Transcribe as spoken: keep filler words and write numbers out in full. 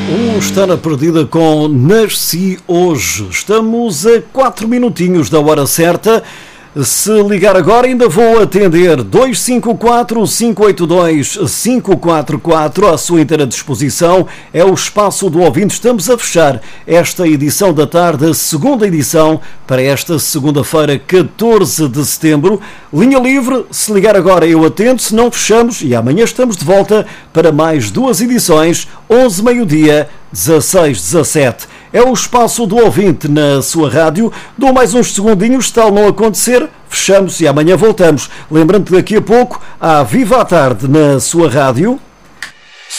Um está na perdida com Nasci Hoje. Estamos a quatro minutinhos da hora certa. Se ligar agora ainda vou atender dois cinco quatro, cinco oito dois, cinco quatro quatro à sua inteira disposição. É o espaço do ouvinte. Estamos a fechar esta edição da tarde, a segunda edição para esta segunda-feira, catorze de setembro. Linha livre, se ligar agora eu atendo, se não fechamos e amanhã estamos de volta para mais duas edições, onze meio-dia, dezasseis dezassete. É o espaço do ouvinte na sua rádio. Dou mais uns segundinhos, se tal não acontecer, fechamos e amanhã voltamos. Lembrando que daqui a pouco há Viva à Tarde na sua rádio.